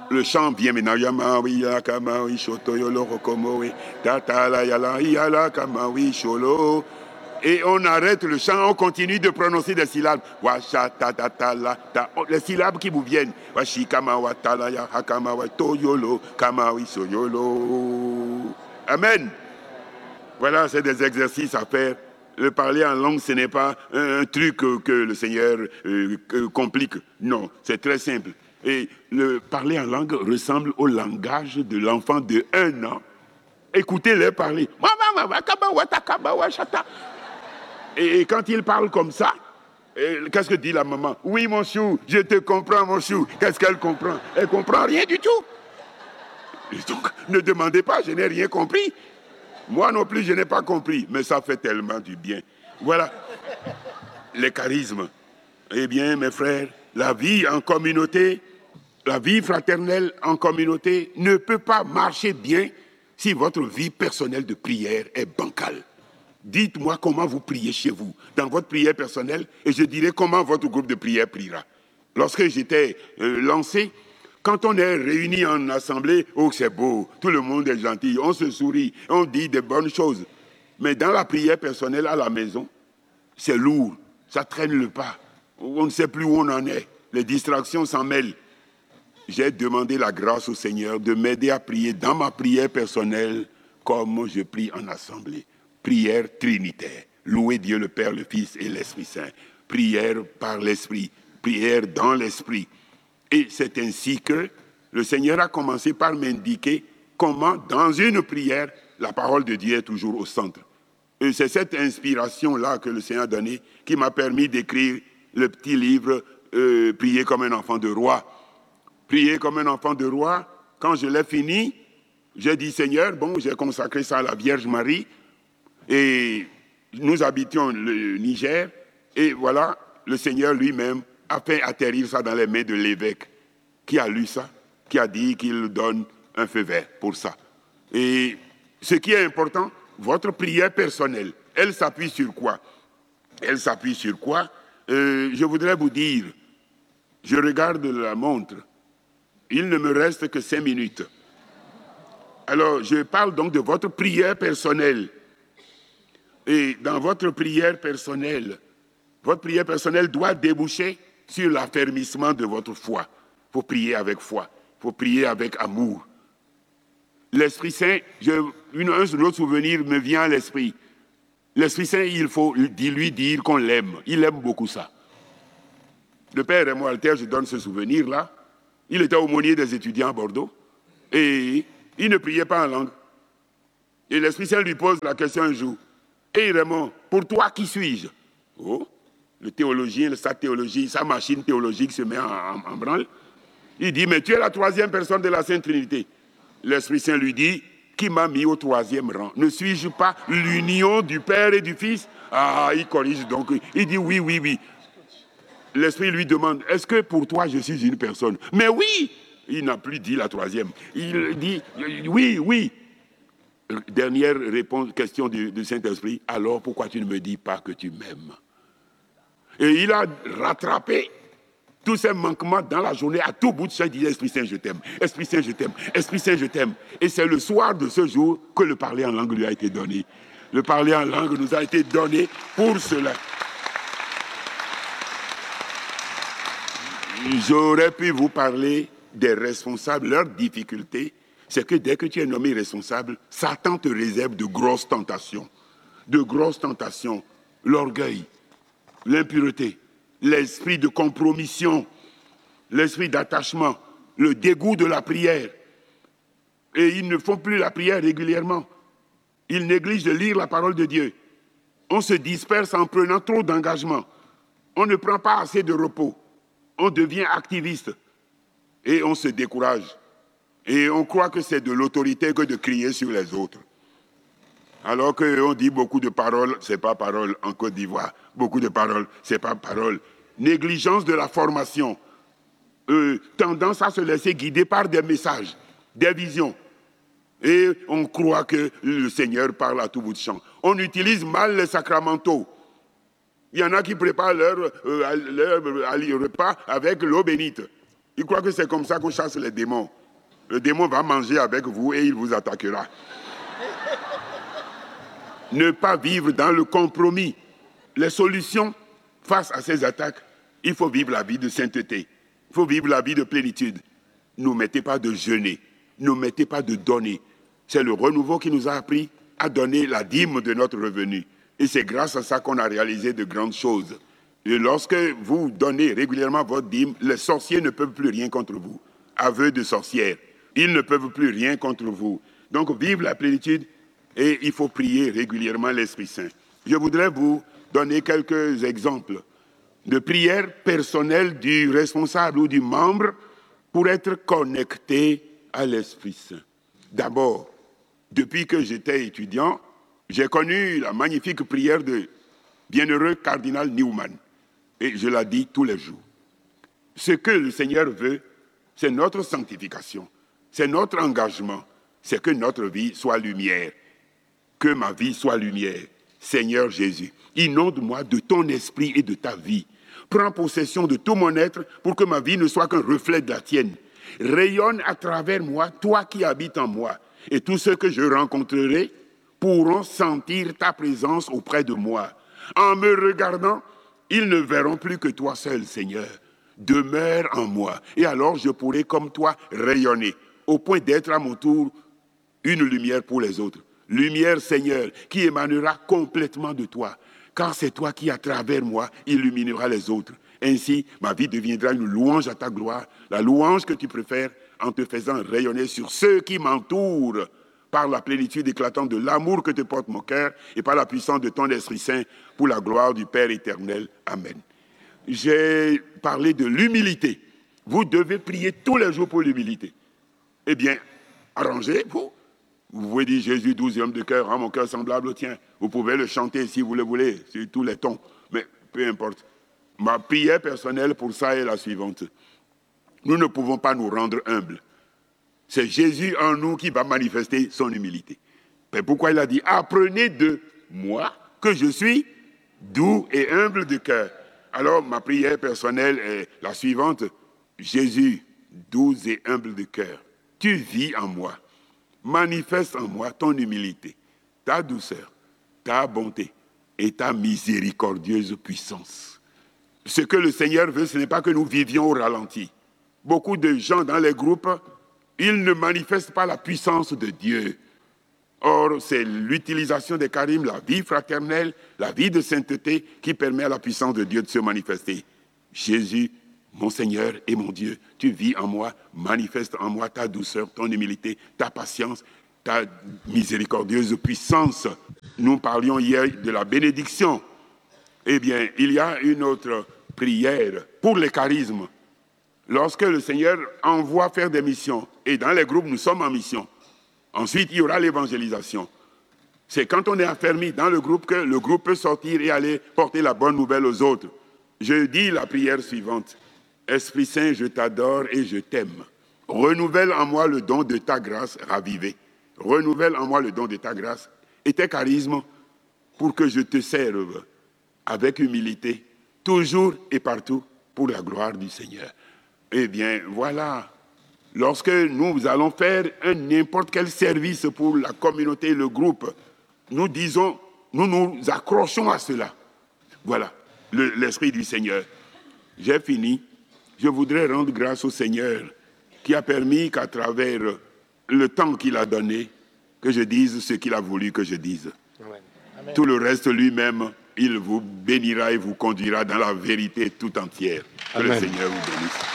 Le chant vient maintenant. Yamawi yakamawi shoto yolo rokomowi tatala yala yala kamawi sholo. Et on arrête le chant, on continue de prononcer des syllabes. Les syllabes qui vous viennent. Amen. Voilà, c'est des exercices à faire. Le parler en langue, ce n'est pas un truc que le Seigneur complique. Non, c'est très simple. Et le parler en langue ressemble au langage de l'enfant de 1 an. Écoutez-les parler. Et quand il parle comme ça, qu'est-ce que dit la maman? Oui, mon chou, je te comprends, mon chou. Qu'est-ce qu'elle comprend? Elle ne comprend rien du tout. Et donc, ne demandez pas, je n'ai rien compris. Moi non plus, je n'ai pas compris. Mais ça fait tellement du bien. Voilà. Les charismes. Eh bien, mes frères, la vie en communauté, la vie fraternelle en communauté ne peut pas marcher bien si votre vie personnelle de prière est bancale. Dites-moi comment vous priez chez vous, dans votre prière personnelle, et je dirai comment votre groupe de prière priera. Lorsque j'étais lancé, quand on est réunis en assemblée, oh c'est beau, tout le monde est gentil, on se sourit, on dit de bonnes choses. Mais dans la prière personnelle à la maison, c'est lourd, ça traîne le pas. On ne sait plus où on en est, les distractions s'en mêlent. J'ai demandé la grâce au Seigneur de m'aider à prier dans ma prière personnelle comme je prie en assemblée. Prière trinitaire. Louer Dieu le Père, le Fils et l'Esprit Saint. Prière par l'Esprit. Prière dans l'Esprit. Et c'est ainsi que le Seigneur a commencé par m'indiquer comment, dans une prière, la parole de Dieu est toujours au centre. Et c'est cette inspiration-là que le Seigneur a donnée qui m'a permis d'écrire le petit livre « Prier comme un enfant de roi ». Prier comme un enfant de roi, quand je l'ai fini, j'ai dit « Seigneur, bon, j'ai consacré ça à la Vierge Marie ». Et nous habitions le Niger, et voilà, le Seigneur lui-même a fait atterrir ça dans les mains de l'évêque, qui a lu ça, qui a dit qu'il donne un feu vert pour ça. Et ce qui est important, votre prière personnelle, elle s'appuie sur quoi? Elle s'appuie sur quoi? Je voudrais vous dire, je regarde la montre, il ne me reste que 5 minutes. Alors, je parle donc de votre prière personnelle. Et dans votre prière personnelle doit déboucher sur l'affermissement de votre foi. Il faut prier avec foi, il faut prier avec amour. L'Esprit Saint, un autre souvenir me vient à l'esprit. L'Esprit Saint, il faut lui dire qu'on l'aime. Il aime beaucoup ça. Le père Raymond Alter, je donne ce souvenir-là. Il était aumônier des étudiants à Bordeaux et il ne priait pas en langue. Et l'Esprit Saint lui pose la question un jour. Et Raymond, pour toi, qui suis-je? Oh, le théologien, sa théologie, sa machine théologique se met en branle. Il dit, mais tu es la 3e personne de la Sainte Trinité. L'Esprit Saint lui dit, qui m'a mis au 3e rang? Ne suis-je pas l'union du Père et du Fils? Ah, il corrige donc. Il dit, oui, oui, oui. L'Esprit lui demande, est-ce que pour toi je suis une personne? Mais oui! Il n'a plus dit la 3e. Il dit, oui, oui. Dernière réponse, question du Saint-Esprit. Alors pourquoi tu ne me dis pas que tu m'aimes? Et il a rattrapé tous ces manquements dans la journée. À tout bout de champ, il disait, Esprit Saint, je t'aime. Esprit Saint, je t'aime. Esprit Saint, je t'aime. Et c'est le soir de ce jour que le parler en langue lui a été donné. Le parler en langue nous a été donné pour cela. J'aurais pu vous parler des responsables, leurs difficultés. C'est que dès que tu es nommé responsable, Satan te réserve de grosses tentations. De grosses tentations. L'orgueil, l'impureté, l'esprit de compromission, l'esprit d'attachement, le dégoût de la prière. Et ils ne font plus la prière régulièrement. Ils négligent de lire la parole de Dieu. On se disperse en prenant trop d'engagement. On ne prend pas assez de repos. On devient activiste. Et on se décourage. Et on croit que c'est de l'autorité que de crier sur les autres. Alors qu'on dit beaucoup de paroles, c'est pas parole en Côte d'Ivoire. Beaucoup de paroles, c'est pas parole. Négligence de la formation. Tendance à se laisser guider par des messages, des visions. Et on croit que le Seigneur parle à tout bout de champ. On utilise mal les sacramentaux. Il y en a qui préparent leur repas avec l'eau bénite. Ils croient que c'est comme ça qu'on chasse les démons. Le démon va manger avec vous et il vous attaquera. Ne pas vivre dans le compromis. Les solutions face à ces attaques, il faut vivre la vie de sainteté. Il faut vivre la vie de plénitude. Ne mettez pas de jeûner. Ne mettez pas de donner. C'est le renouveau qui nous a appris à donner la dîme de notre revenu. Et c'est grâce à ça qu'on a réalisé de grandes choses. Et lorsque vous donnez régulièrement votre dîme, les sorciers ne peuvent plus rien contre vous. Aveux de sorcières. Ils ne peuvent plus rien contre vous. Donc, vive la plénitude et il faut prier régulièrement l'Esprit Saint. Je voudrais vous donner quelques exemples de prières personnelles du responsable ou du membre pour être connecté à l'Esprit Saint. D'abord, depuis que j'étais étudiant, j'ai connu la magnifique prière de bienheureux cardinal Newman. Et je la dis tous les jours. Ce que le Seigneur veut, c'est notre sanctification. C'est notre engagement. C'est que notre vie soit lumière. Que ma vie soit lumière. Seigneur Jésus, inonde-moi de ton esprit et de ta vie. Prends possession de tout mon être pour que ma vie ne soit qu'un reflet de la tienne. Rayonne à travers moi, toi qui habites en moi. Et tous ceux que je rencontrerai pourront sentir ta présence auprès de moi. En me regardant, ils ne verront plus que toi seul, Seigneur. Demeure en moi. Et alors je pourrai, comme toi, rayonner, au point d'être à mon tour une lumière pour les autres. Lumière, Seigneur, qui émanera complètement de toi. Car c'est toi qui, à travers moi, illuminera les autres. Ainsi, ma vie deviendra une louange à ta gloire, la louange que tu préfères en te faisant rayonner sur ceux qui m'entourent par la plénitude éclatante de l'amour que te porte mon cœur et par la puissance de ton Esprit Saint pour la gloire du Père éternel. Amen. J'ai parlé de l'humilité. Vous devez prier tous les jours pour l'humilité. Eh bien, arrangez-vous. Vous pouvez dire Jésus, 12 hommes de cœur, rends mon cœur semblable au tien. Vous pouvez le chanter si vous le voulez, sur tous les tons. Mais peu importe. Ma prière personnelle pour ça est la suivante. Nous ne pouvons pas nous rendre humbles. C'est Jésus en nous qui va manifester son humilité. Mais pourquoi il a dit, apprenez de moi que je suis doux et humble de cœur. Alors ma prière personnelle est la suivante. Jésus, doux et humble de cœur, tu vis en moi. Manifeste en moi ton humilité, ta douceur, ta bonté et ta miséricordieuse puissance. Ce que le Seigneur veut, ce n'est pas que nous vivions au ralenti. Beaucoup de gens dans les groupes, ils ne manifestent pas la puissance de Dieu. Or, c'est l'utilisation des charismes, la vie fraternelle, la vie de sainteté qui permet à la puissance de Dieu de se manifester. Jésus, mon Seigneur et mon Dieu, tu vis en moi, manifeste en moi ta douceur, ton humilité, ta patience, ta miséricordieuse puissance. Nous parlions hier de la bénédiction. Eh bien, il y a une autre prière pour les charismes. Lorsque le Seigneur envoie faire des missions, et dans les groupes, nous sommes en mission, ensuite, il y aura l'évangélisation. C'est quand on est affermi dans le groupe que le groupe peut sortir et aller porter la bonne nouvelle aux autres. Je dis la prière suivante. Esprit Saint, je t'adore et je t'aime. Renouvelle en moi le don de ta grâce ravivée. Renouvelle en moi le don de ta grâce et tes charismes pour que je te serve avec humilité, toujours et partout pour la gloire du Seigneur. Eh bien, voilà. Lorsque nous allons faire n'importe quel service pour la communauté, le groupe, nous disons, nous nous accrochons à cela. Voilà, l'Esprit du Seigneur. J'ai fini. Je voudrais rendre grâce au Seigneur qui a permis qu'à travers le temps qu'il a donné, que je dise ce qu'il a voulu que je dise. Amen. Tout le reste lui-même, il vous bénira et vous conduira dans la vérité tout entière. Que Amen. Le Seigneur vous bénisse.